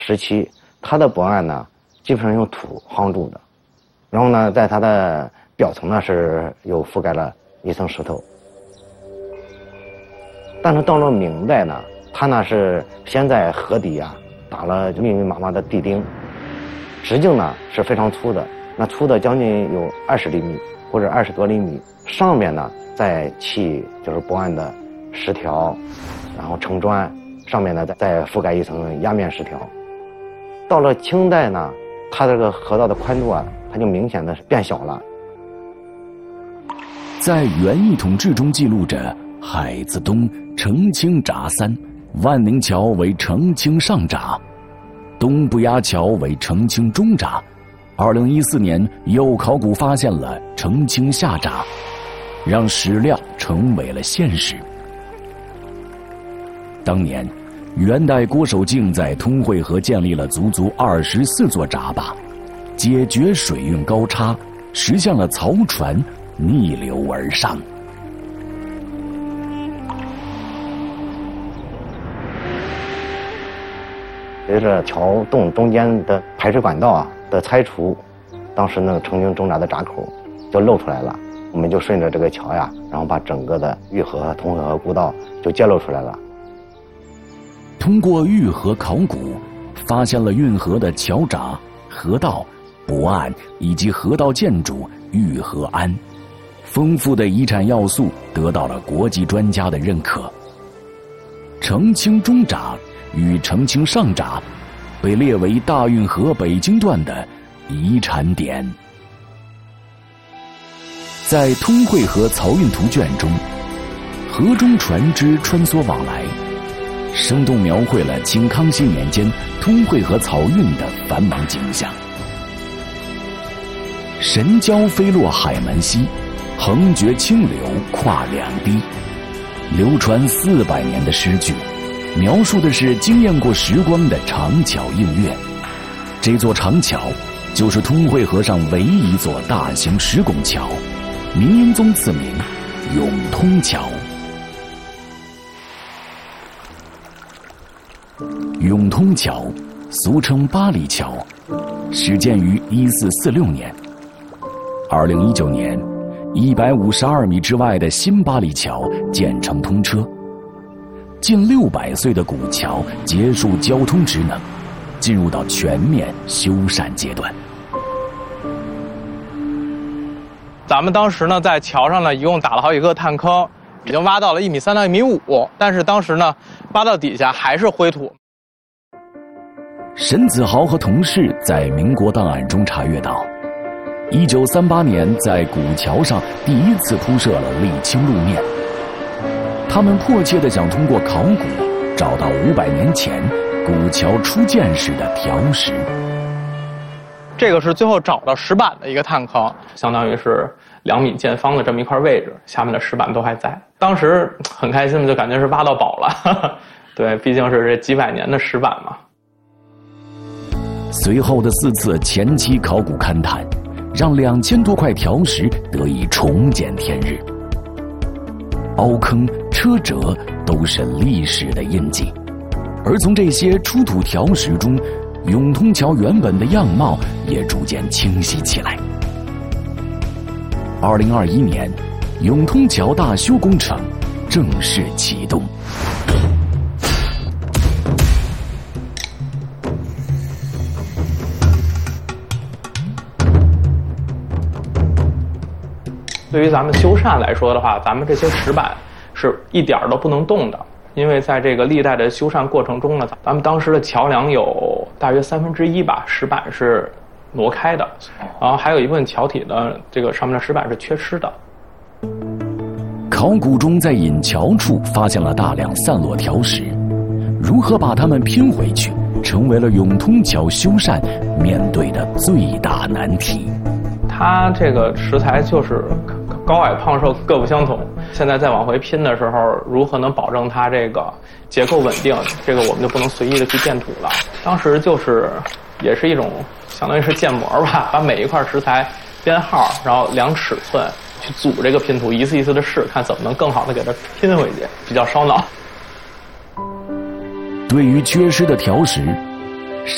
时期，它的博岸呢基本上用土夯筑的，然后呢在它的表层呢是又覆盖了一层石头。但是到了明代呢，它呢是先在河底啊打了密密麻麻的地钉，直径呢是非常粗的，那粗的将近有20厘米或者20多厘米，上面呢再砌就是博岸的石条，然后成砖，上面呢再覆盖一层压面石条。到了清代呢，它这个河道的宽度啊，它就明显的变小了。 在元义统志中记录着海子东澄清闸3，万宁桥为澄清上闸，东不压桥为澄清中闸。2014年又考古发现了澄清下闸，让史料成为了现实。当年元代郭守敬在通惠河建立了足足24座闸坝，解决水运高差，实现了漕船逆流而上。 随着桥洞中间的排水管道啊的拆除，当时那个澄清中闸的闸口就露出来了，我们就顺着这个桥呀，然后把整个的玉河和通惠河古道就揭露出来了。 通过玉河考古，发现了运河的桥闸、河道、博岸以及河道建筑玉河庵，丰富的遗产要素得到了国际专家的认可。澄清中闸与澄清上闸被列为大运河北京段的遗产点。在通惠河漕运图卷中，河中船只穿梭往来，生动描绘了清康熙年间通惠河漕运的繁忙景象。神蛟飞落海门西，横绝清流跨两堤，流传400年的诗句，描述的是惊艳过时光的长桥映月。这座长桥就是通惠河上唯一一座大型石拱桥，明英宗赐名永通桥。永通桥俗称八里桥，始建于1446年。2019年152米之外的新八里桥建成通车，近600岁的古桥结束交通职能，进入到全面修缮阶段。 咱们当时呢，在桥上呢，一共打了好几个探坑，已经挖到了1.3米到1.5米，但是当时呢，挖到底下还是灰土。 沈子豪和同事在民国档案中查阅到，1938年在古桥上第一次铺设了沥青路面。他们迫切地想通过考古找到500年前古桥初建时的条石。 这个是最后找到石板的一个探坑，相当于是2米见方的这么一块位置，下面的石板都还在。当时很开心的，就感觉是挖到宝了。对，毕竟是这几百年的石板嘛。 随后的4次前期考古勘探，让2000多块条石得以重见天日。凹坑、车辙都是历史的印记，而从这些出土条石中，永通桥原本的样貌也逐渐清晰起来。2021年，永通桥大修工程正式启动。 对于咱们修缮来说的话，咱们这些石板是一点都不能动的，因为在这个历代的修缮过程中呢，咱们当时的桥梁有大约1/3吧，石板是挪开的，然后还有一部分桥体的这个上面的石板是缺失的。 考古中在引桥处发现了大量散落条石，如何把它们拼回去，成为了永通桥修缮面对的最大难题。 它这个石材就是高矮胖瘦各不相同，现在再往回拼的时候，如何能保证它这个结构稳定，这个我们就不能随意的去建土了。当时就是也是一种相当于是建模吧，把每一块石材编号，然后量尺寸去组这个拼图，一次一次的试，看怎么能更好的给它拼回去，比较烧脑。 对于缺失的条石，